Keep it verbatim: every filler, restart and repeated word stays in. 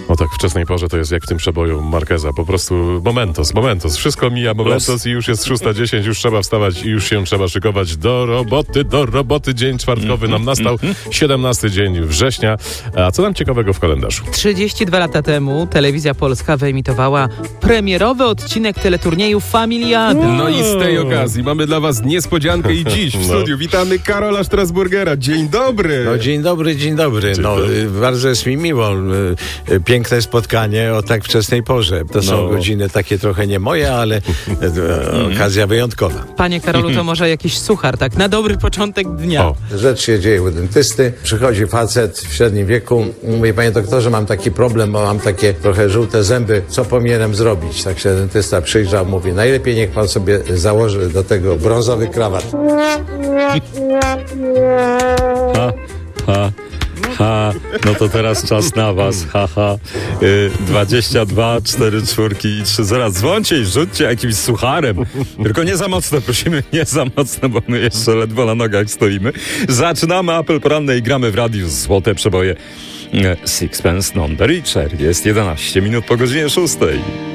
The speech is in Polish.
O tak, w wczesnej porze to jest jak w tym przeboju Marqueza. Po prostu momentos, momentos. Wszystko mija momentos i już jest szósta dziesięć, już trzeba wstawać i już się trzeba szykować do roboty, do roboty. Dzień czwartkowy nam nastał, siedemnasty dzień września. A co nam ciekawego w kalendarzu? trzydzieści dwa lata temu Telewizja Polska wyemitowała premierowy odcinek teleturnieju Familiady. No i z tej okazji mamy dla was niespodziankę i dziś w No. studiu witamy Karola Strasburgera. Dzień dobry! No, dzień dobry, dzień dobry. Dzień no, dobry. y, bardzo jest mi miło. Y, y, piękne spotkanie o tak wczesnej porze. To są No. godziny takie trochę nie moje, ale y, y, okazja wyjątkowa. Panie Karolu, to może jakiś suchar, tak na dobry początek dnia. O. Rzecz się dzieje u dentysty. Przychodzi facet w średnim wieku. Mówi, panie doktorze, mam taki problem, bo mam takie trochę żółte zęby. Co powinienem zrobić? Tak się dentysta przyjrzał, mówi, najlepiej niech pan sobie założy do tego brązowy krawat. Ha, ha, ha, no to teraz czas na was, ha, ha. Y, dwadzieścia dwa, cztery czwórki i trzy zera. Dzwońcie i rzućcie jakimś sucharem. Tylko nie za mocno, prosimy, nie za mocno, bo my jeszcze ledwo na nogach stoimy. Zaczynamy apel poranny i gramy w radiu złote przeboje. Y, Sixpence None the Richer. Jest jedenaście minut po godzinie szóstej.